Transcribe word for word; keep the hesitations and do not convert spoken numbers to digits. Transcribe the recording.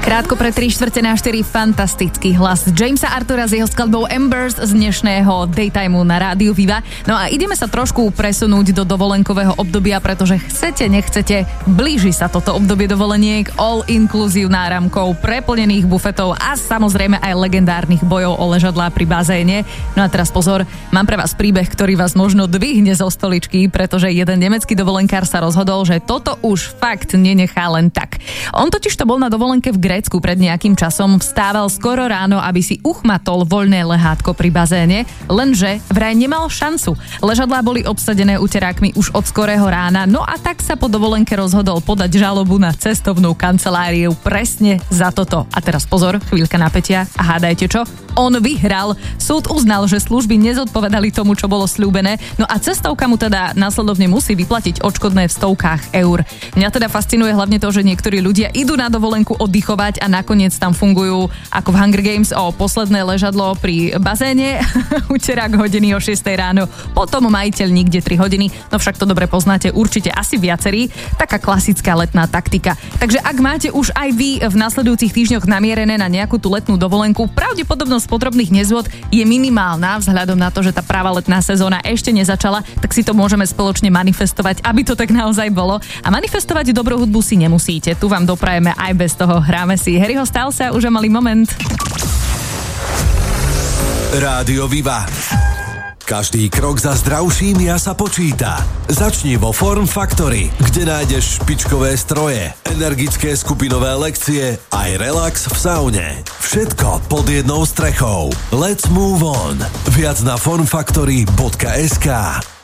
Krátko pre tri štvrte na štyri fantastický hlas Jamesa Artura s jeho skladbou Embers z dnešného Daytimeu na Rádiu Viva. No a ideme sa trošku presunúť do dovolenkového obdobia, pretože chcete, nechcete, blíži sa toto obdobie dovoleniek, all-inclusive náramkov, preplnených bufetov a samozrejme aj legendárnych bojov o ležadlá pri bazéne. No a teraz pozor, mám pre vás príbeh, ktorý vás možno dvihne zo stoličky, pretože jeden nemecký dovolenkár sa rozhodol, že toto už fakt nenechá len tak. On totiž to bol na dovolenke v Grécku pred nejakým časom, vstával skoro ráno, aby si uchmatol voľné lehátko pri bazéne, lenže vraj nemal šancu. Ležadlá boli obsadené uterákmi už od skorého rána, no a tak sa po dovolenke rozhodol podať žalobu na cestovnú kanceláriu presne za toto. A teraz pozor, chvíľka napätia a hádajte čo? On vyhral. Súd uznal, že služby nezodpovedali tomu, čo bolo sľúbené, no a cestovka mu teda následovne musí vyplatiť odškodné v stovkách eur. Mňa teda fascinuje hlavne to, že niektorí ľudia idú na dovolenku oddychovať a nakoniec tam fungujú ako v Hunger Games o posledné ležadlo pri bazéne, uterák hodiny o šiestej ráno, potom majiteľ nikde tri hodiny, no však to dobre poznáte určite asi viacerí, taká klasická letná taktika. Takže ak máte už aj vy v nasledujúcich týždňoch namierené na nejakú tú letnú dovolenku, pravdepodobnosť podrobných nezhôd je minimálna vzhľadom na to, že tá práva letná sezóna ešte nezačala, tak si to môžeme spoločne manifestovať, aby to tak naozaj bolo. A manifestovať dobrú hudbu si nemusíte, tu vám doprajeme aj bez toho. Hráme si Harryho Stylesa, už malý moment. Rádio Viva. Každý krok za zdravším ja sa počíta. Začni vo Form Factory, kde nájdeš špičkové stroje, energické skupinové lekcie, aj relax v saune. Všetko pod jednou strechou. Let's move on. Viac na formfactory bodka es ká.